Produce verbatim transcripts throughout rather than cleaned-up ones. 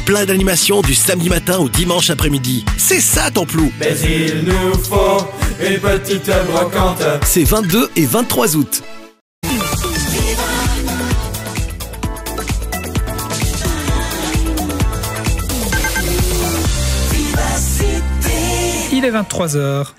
Plein d'animations du samedi matin au dimanche après-midi. C'est ça, Templou. Mais il nous faut une petite brocante. C'est vingt-deux et vingt-trois août. Il est vingt-trois heures.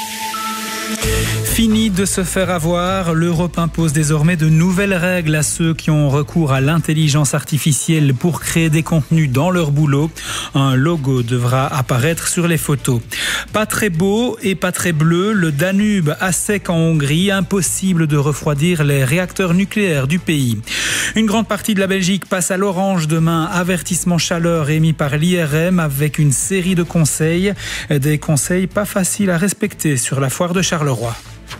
Fini de se faire avoir, l'Europe impose désormais de nouvelles règles à ceux qui ont recours à l'intelligence artificielle pour créer des contenus dans leur boulot. Un logo devra apparaître sur les photos. Pas très beau et pas très bleu, le Danube à sec en Hongrie, impossible de refroidir les réacteurs nucléaires du pays. Une grande partie de la Belgique passe à l'orange demain, avertissement chaleur émis par l'I R M avec une série de conseils, des conseils pas faciles à respecter sur la foire de Charleroi.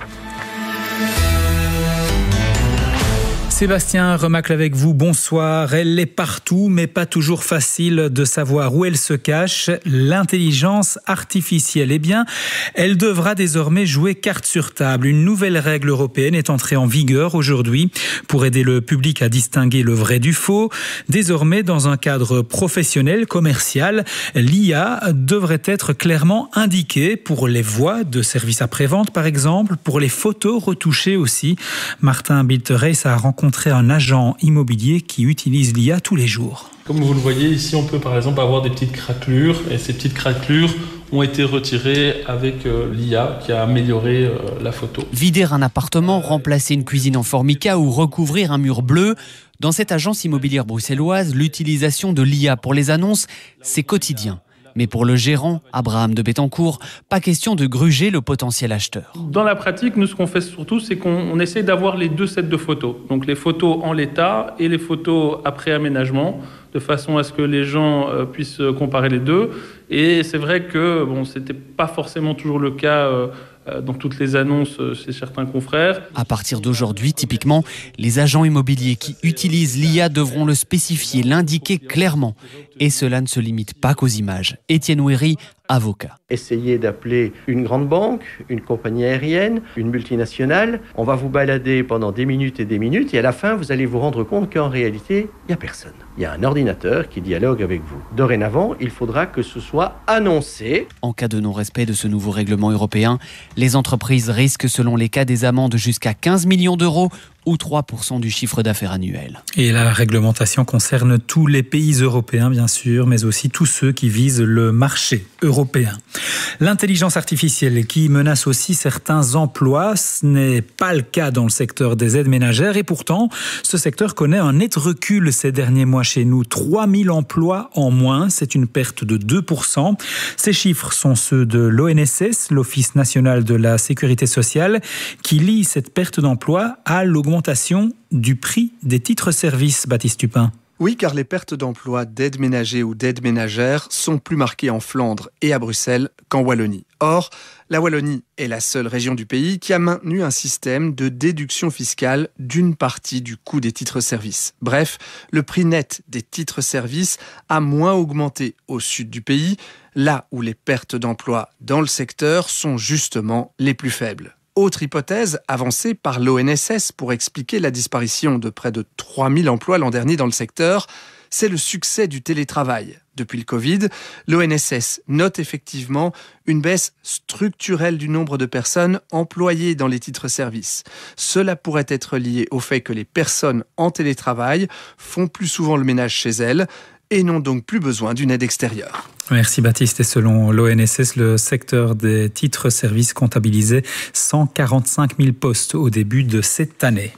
Sébastien Remacle avec vous, bonsoir. Elle est partout, mais pas toujours facile de savoir où elle se cache. L'intelligence artificielle, eh bien, elle devra désormais jouer carte sur table. Une nouvelle règle européenne est entrée en vigueur aujourd'hui pour aider le public à distinguer le vrai du faux. Désormais, dans un cadre professionnel, commercial, l'I A devrait être clairement indiquée pour les voix de services après-vente, par exemple, pour les photos retouchées aussi. Martin Bilterreis a rencontré un agent immobilier qui utilise l'I A tous les jours. Comme vous le voyez ici, on peut par exemple avoir des petites craquelures et ces petites craquelures ont été retirées avec euh, l'I A qui a amélioré euh, la photo. Vider un appartement, remplacer une cuisine en formica ou recouvrir un mur bleu. Dans cette agence immobilière bruxelloise, l'utilisation de l'I A pour les annonces, c'est quotidien. Mais pour le gérant, Abraham de Bettencourt, pas question de gruger le potentiel acheteur. Dans la pratique, nous, ce qu'on fait surtout, c'est qu'on on essaie d'avoir les deux sets de photos. Donc les photos en l'état et les photos après aménagement, de façon à ce que les gens euh, puissent comparer les deux. Et c'est vrai que bon, c'était pas forcément toujours le cas euh, dans toutes les annonces chez certains confrères. À partir d'aujourd'hui, typiquement, les agents immobiliers qui utilisent l'I A devront le spécifier, l'indiquer clairement. Et cela ne se limite pas qu'aux images. Étienne Ouéry, avocat. Essayez d'appeler une grande banque, une compagnie aérienne, une multinationale. On va vous balader pendant des minutes et des minutes et à la fin, vous allez vous rendre compte qu'en réalité, il n'y a personne. Il y a un ordinateur qui dialogue avec vous. Dorénavant, il faudra que ce soit annoncé. En cas de non-respect de ce nouveau règlement européen, les entreprises risquent selon les cas des amendes jusqu'à quinze millions d'euros ou trois pour cent du chiffre d'affaires annuel. Et la réglementation concerne tous les pays européens, bien sûr, mais aussi tous ceux qui visent le marché européen. L'intelligence artificielle qui menace aussi certains emplois, ce n'est pas le cas dans le secteur des aides ménagères et pourtant, ce secteur connaît un net recul ces derniers mois chez nous. trois mille emplois en moins, c'est une perte de deux pour cent. Ces chiffres sont ceux de l'O N S S, l'Office national de la sécurité sociale, qui lie cette perte d'emploi à l'augmentation du prix des titres-services, Baptiste Tupin. Oui, car les pertes d'emplois d'aides ménagers ou d'aides ménagères sont plus marquées en Flandre et à Bruxelles qu'en Wallonie. Or, la Wallonie est la seule région du pays qui a maintenu un système de déduction fiscale d'une partie du coût des titres-services. Bref, le prix net des titres-services a moins augmenté au sud du pays, là où les pertes d'emplois dans le secteur sont justement les plus faibles. Autre hypothèse avancée par l'O N S S pour expliquer la disparition de près de trois mille emplois l'an dernier dans le secteur, c'est le succès du télétravail. Depuis le Covid, l'O N S S note effectivement une baisse structurelle du nombre de personnes employées dans les titres-services. Cela pourrait être lié au fait que les personnes en télétravail font plus souvent le ménage chez elles et n'ont donc plus besoin d'une aide extérieure. Merci Baptiste. Et selon l'O N S S, le secteur des titres-services comptabilisait cent quarante-cinq mille postes au début de cette année.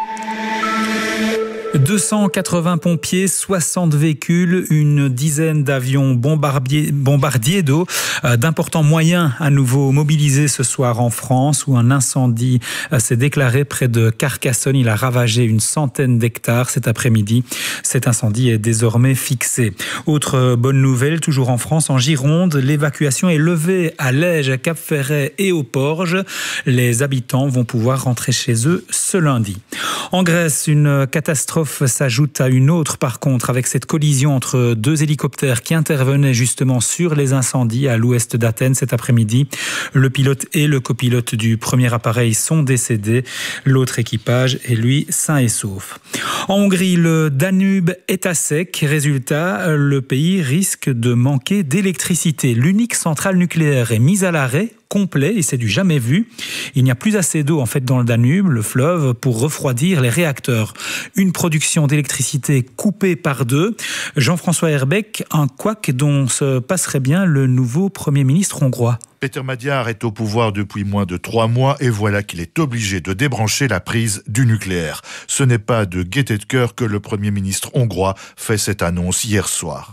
deux cent quatre-vingts pompiers, soixante véhicules, une dizaine d'avions bombardiers, bombardiers d'eau, euh, d'importants moyens à nouveau mobilisés ce soir en France où un incendie euh, s'est déclaré près de Carcassonne. Il a ravagé une centaine d'hectares cet après-midi. Cet incendie est désormais fixé. Autre bonne nouvelle, toujours en France, en Gironde, l'évacuation est levée à Lège, à Cap-Ferret et aux Porges. Les habitants vont pouvoir rentrer chez eux ce lundi. En Grèce, une catastrophe catastrophe s'ajoute à une autre par contre avec cette collision entre deux hélicoptères qui intervenaient justement sur les incendies à l'ouest d'Athènes cet après-midi. Le pilote et le copilote du premier appareil sont décédés. L'autre équipage est lui sain et sauf. En Hongrie, le Danube est à sec. Résultat, le pays risque de manquer d'électricité. L'unique centrale nucléaire est mise à l'arrêt complet et c'est du jamais vu. Il n'y a plus assez d'eau en fait dans le Danube, le fleuve, pour refroidir les réacteurs. Une production d'électricité coupée par deux. Jean-François Herbeck, un couac dont se passerait bien le nouveau Premier ministre hongrois. Péter Magyar est au pouvoir depuis moins de trois mois et voilà qu'il est obligé de débrancher la prise du nucléaire. Ce n'est pas de gaieté de cœur que le Premier ministre hongrois fait cette annonce hier soir.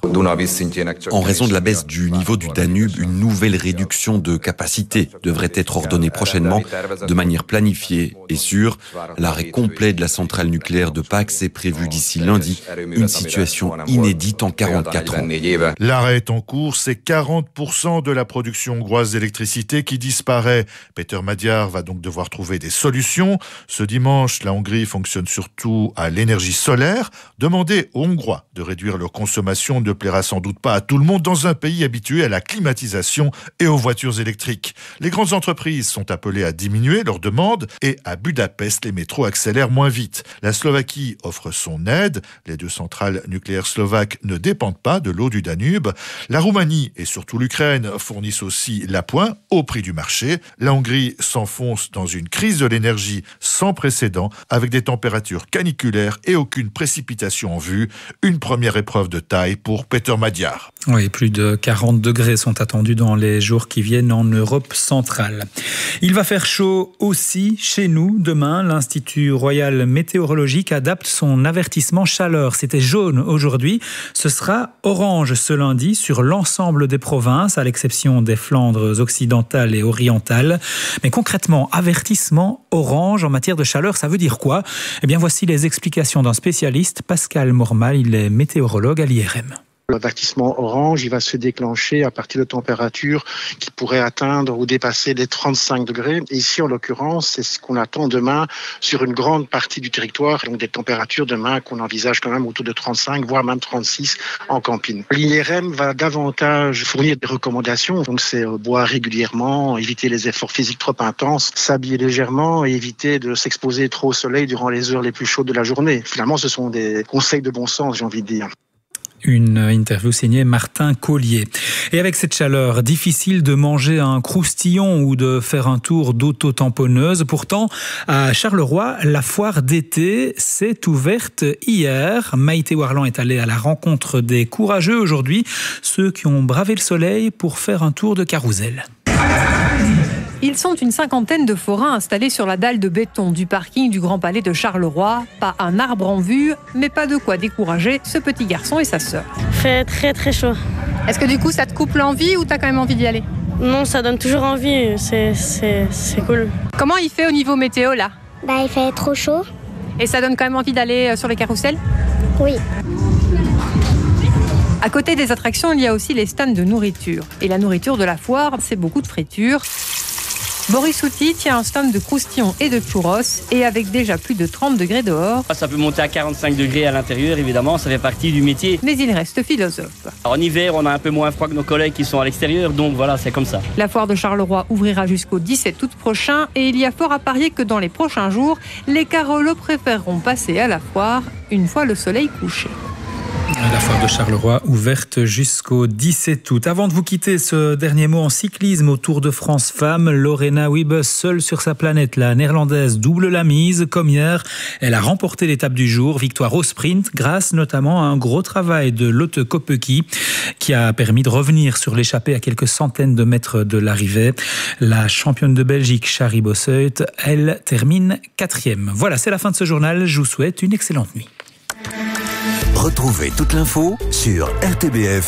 En raison de la baisse du niveau du Danube, une nouvelle réduction de capacité devrait être ordonnée prochainement de manière planifiée et sûre. L'arrêt complet de la centrale nucléaire de Pax est prévu d'ici lundi, une situation inédite en quarante-quatre ans. L'arrêt est en cours, c'est quarante pour cent de la production hongroise d'électricité qui disparaît. Péter Magyar va donc devoir trouver des solutions. Ce dimanche, la Hongrie fonctionne surtout à l'énergie solaire. Demander aux Hongrois de réduire leur consommation ne plaira sans doute pas à tout le monde dans un pays habitué à la climatisation et aux voitures électriques. Les grandes entreprises sont appelées à diminuer leurs demandes et à Budapest, les métros accélèrent moins vite. La Slovaquie offre son aide. Les deux centrales nucléaires slovaques ne dépendent pas de l'eau du Danube. La Roumanie et surtout l'Ukraine fournissent aussi la point au prix du marché. La Hongrie s'enfonce dans une crise de l'énergie sans précédent avec des températures caniculaires et aucune précipitation en vue. Une première épreuve de taille pour Péter Magyar. Oui, plus de quarante degrés sont attendus dans les jours qui viennent en Europe centrale. Il va faire chaud aussi chez nous demain. L'Institut Royal Météorologique adapte son avertissement chaleur. C'était jaune aujourd'hui. Ce sera orange ce lundi sur l'ensemble des provinces, à l'exception des Flandres occidentales et orientales. Mais concrètement, avertissement orange en matière de chaleur, ça veut dire quoi ? Eh bien, voici les explications d'un spécialiste, Pascal Mormal, il est météorologue à l'I R M. L'avertissement orange, il va se déclencher à partir de températures qui pourraient atteindre ou dépasser les trente-cinq degrés. Et ici, en l'occurrence, c'est ce qu'on attend demain sur une grande partie du territoire. Donc des températures demain qu'on envisage quand même autour de trente-cinq, voire même trente-six en camping. L'I R M va davantage fournir des recommandations. Donc c'est boire régulièrement, éviter les efforts physiques trop intenses, s'habiller légèrement et éviter de s'exposer trop au soleil durant les heures les plus chaudes de la journée. Finalement, ce sont des conseils de bon sens, j'ai envie de dire. Une interview signée Martin Collier. Et avec cette chaleur, difficile de manger un croustillon ou de faire un tour d'auto-tamponneuse. Pourtant, à Charleroi, la foire d'été s'est ouverte hier. Maïté Warland est allée à la rencontre des courageux aujourd'hui, ceux qui ont bravé le soleil pour faire un tour de carrousel. Ils sont une cinquantaine de forains installés sur la dalle de béton du parking du Grand Palais de Charleroi. Pas un arbre en vue, mais pas de quoi décourager ce petit garçon et sa sœur. Il fait très très chaud. Est-ce que du coup ça te coupe l'envie ou t'as quand même envie d'y aller ? Non, ça donne toujours envie, c'est, c'est, c'est cool. Comment il fait au niveau météo là ? Bah, il fait trop chaud. Et ça donne quand même envie d'aller sur les carrousels ? Oui. À côté des attractions, il y a aussi les stands de nourriture. Et la nourriture de la foire, c'est beaucoup de friture. Boris Souti tient un stand de croustillons et de churros et avec déjà plus de trente degrés dehors. Ça peut monter à quarante-cinq degrés à l'intérieur, évidemment, ça fait partie du métier. Mais il reste philosophe. En hiver, on a un peu moins froid que nos collègues qui sont à l'extérieur, donc voilà, c'est comme ça. La foire de Charleroi ouvrira jusqu'au dix-sept août prochain et il y a fort à parier que dans les prochains jours, les carolos préféreront passer à la foire une fois le soleil couché. La foire de Charleroi ouverte jusqu'au dix-sept août. Avant de vous quitter, ce dernier mot en cyclisme au Tour de France Femmes. Lorena Wiebes, seule sur sa planète, la néerlandaise double la mise. Comme hier, elle a remporté l'étape du jour. Victoire au sprint grâce notamment à un gros travail de Lotte Kopecky qui a permis de revenir sur l'échappée à quelques centaines de mètres de l'arrivée. La championne de Belgique, Shari Bosseut, elle termine quatrième. Voilà, c'est la fin de ce journal. Je vous souhaite une excellente nuit. Retrouvez toute l'info sur R T B F.